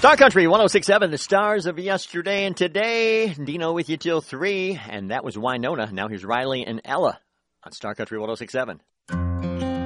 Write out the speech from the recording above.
Star Country 106.7, the stars of yesterday and today. Dino with you till 3, and that was Winona. Now here's Riley and Ella on Star Country 106.7.